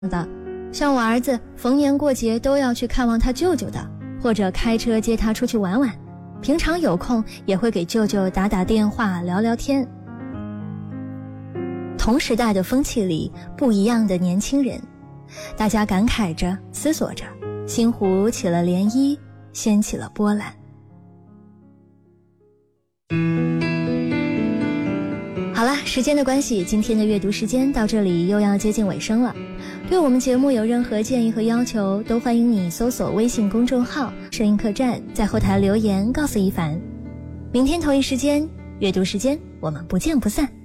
的，像我儿子逢年过节都要去看望他舅舅的，或者开车接他出去玩玩，平常有空也会给舅舅打打电话聊聊天。同时代的风气里，不一样的年轻人，大家感慨着，思索着，心湖起了涟漪，掀起了波澜。好了，时间的关系，今天的阅读时间到这里又要接近尾声了。对我们节目有任何建议和要求，都欢迎你搜索微信公众号摄影客栈，在后台留言告诉一凡。明天同一时间阅读时间，我们不见不散。